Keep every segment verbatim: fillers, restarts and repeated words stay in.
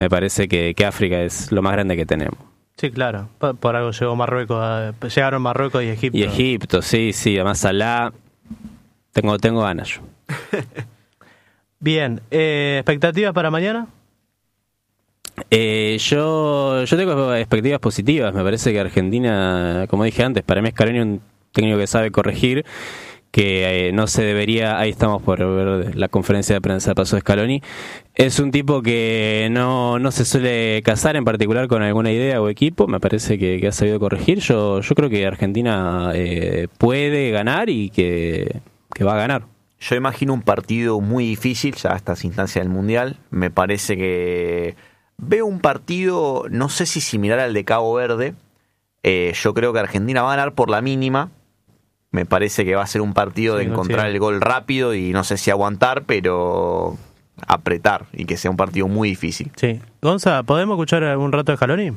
Me parece que, que África es lo más grande que tenemos. Sí, claro. Por, por algo llegó Marruecos, a, llegaron Marruecos y Egipto. Y Egipto, sí, sí. Además, Salah, tengo, tengo ganas yo. Bien. Eh, ¿Expectativas para mañana? Eh, yo, yo tengo expectativas positivas. Me parece que Argentina, como dije antes, para mí Scaloni es un técnico que sabe corregir, que eh, no se debería, ahí estamos por ver la conferencia de prensa de paso de Scaloni, es un tipo que no, no se suele casar en particular con alguna idea o equipo. Me parece que, que ha sabido corregir. Yo, yo creo que Argentina eh, puede ganar y que, que va a ganar. Yo imagino un partido muy difícil ya a estas instancias del Mundial. Me parece que veo un partido, no sé si similar al de Cabo Verde. Eh, yo creo que Argentina va a ganar por la mínima. Me parece que va a ser un partido de sí, encontrar sí. el gol rápido y no sé si aguantar, pero apretar y que sea un partido muy difícil. Sí. Gonza, ¿podemos escuchar algún rato de Scaloni?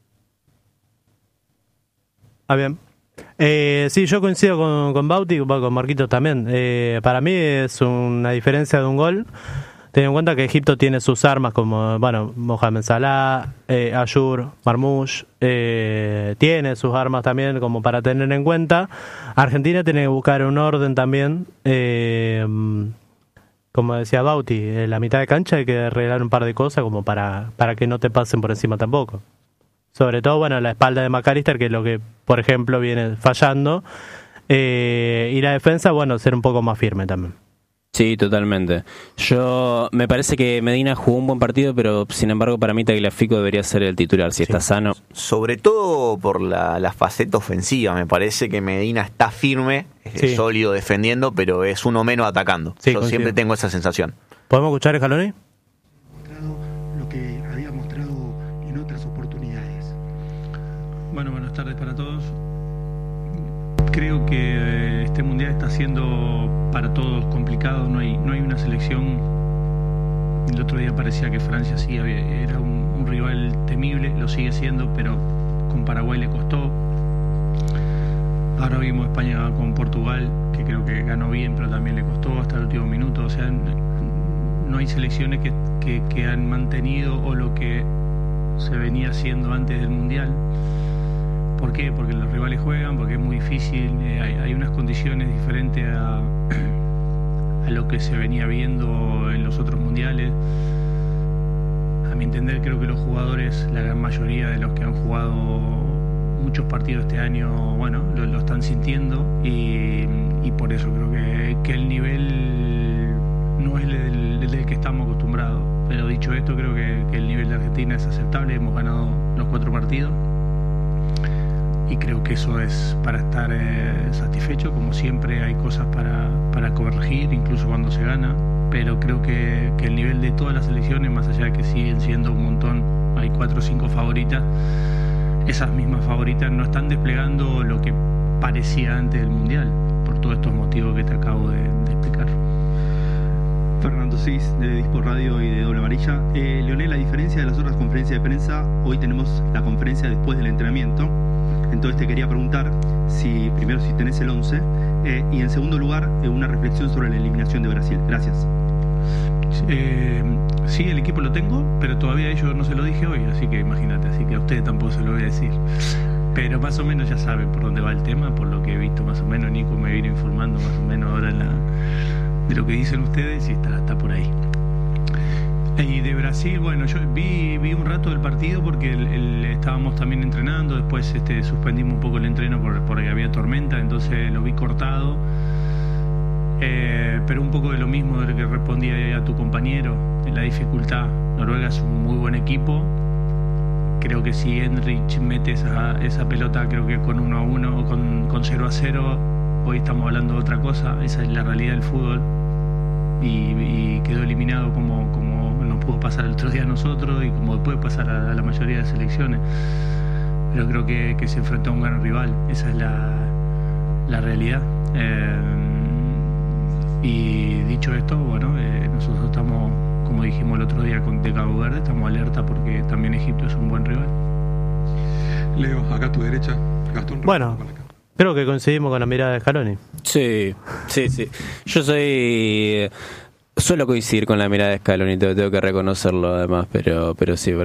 Ah, bien. Eh, sí, yo coincido con, con Bauti, con Marquitos también. Eh, para mí es una diferencia de un gol. Ten en cuenta que Egipto tiene sus armas como, bueno, Mohamed Salah, eh, Ayur, Marmoush, eh, tiene sus armas también como para tener en cuenta. Argentina tiene que buscar un orden también, eh, como decía Bauti, en la mitad de cancha hay que arreglar un par de cosas como para, para que no te pasen por encima tampoco. Sobre todo, bueno, la espalda de McAllister, que es lo que, por ejemplo, viene fallando, eh, y la defensa, bueno, ser un poco más firme también. Sí, totalmente. Yo me parece que Medina jugó un buen partido, pero sin embargo para mí Tagliafico debería ser el titular si sí. está sano. Sobre todo por la, la faceta ofensiva. Me parece que Medina está firme, sí. es sólido defendiendo, pero es uno menos atacando. Sí, Yo coincido. siempre tengo esa sensación. ¿Podemos escuchar a Scaloni? Lo que había mostrado en otras oportunidades. Bueno, buenas tardes para todos. Creo que este mundial está siendo para todos complicado. No hay no hay una selección. El otro día parecía que Francia sí había, era un, un rival temible, lo sigue siendo, pero con Paraguay le costó. Ahora vimos España con Portugal, que creo que ganó bien, pero también le costó hasta el último minuto. O sea, no hay selecciones que, que, que han mantenido o lo que se venía haciendo antes del mundial. ¿Por qué? Porque los rivales juegan, porque es muy difícil, eh, hay, hay unas condiciones diferentes a, a lo que se venía viendo en los otros mundiales. A mi entender, creo que los jugadores, la gran mayoría de los que han jugado muchos partidos este año, bueno, lo, lo están sintiendo y, y por eso creo que, que el nivel no es el, el del que estamos acostumbrados. Pero dicho esto, creo que, que el nivel de Argentina es aceptable, hemos ganado los cuatro partidos. Y creo que eso es para estar eh, satisfecho. Como siempre hay cosas para, para corregir, incluso cuando se gana, pero creo que, que el nivel de todas las selecciones, más allá de que siguen siendo un montón, hay cuatro o cinco favoritas, esas mismas favoritas no están desplegando lo que parecía antes del Mundial, por todos estos motivos que te acabo de, de explicar. Fernando Cis, de Dispo Radio y de Doble Amarilla. Eh, Leonel, a diferencia de las otras conferencias de prensa, hoy tenemos la conferencia después del entrenamiento. Entonces te quería preguntar si primero si tenés el once eh, y en segundo lugar eh, una reflexión sobre la eliminación de Brasil. Gracias. Eh, sí, el equipo lo tengo, pero todavía a ellos no se lo dije hoy, así que imagínate, así que a ustedes tampoco se lo voy a decir. Pero más o menos ya saben por dónde va el tema, por lo que he visto más o menos. Nico me viene informando más o menos ahora en la, de lo que dicen ustedes y está, está por ahí. Y de Brasil, bueno, yo vi, vi un rato del partido porque el, el, estábamos también entrenando, después este, suspendimos un poco el entreno por, porque había tormenta, entonces lo vi cortado, eh, pero un poco de lo mismo de lo que respondía a tu compañero, de la dificultad. Noruega es un muy buen equipo, creo que si Henrich mete esa, esa pelota, creo que con uno a uno, con, con cero a cero, hoy estamos hablando de otra cosa, esa es la realidad del fútbol, y, y quedó eliminado como... como nos pudo pasar el otro día a nosotros y como puede pasar a, a la mayoría de selecciones, pero creo que, que se enfrentó a un gran rival, esa es la, la realidad. Eh, y dicho esto, bueno, eh, nosotros estamos, como dijimos el otro día con de Cabo Verde, estamos alerta porque también Egipto es un buen rival. Leo, acá a tu derecha, Gastón. Bueno, creo que coincidimos con la mirada de Scaloni. Sí, sí, sí. Yo soy Suelo coincidir con la mirada de Scaloni, tengo que reconocerlo además, pero, pero sí,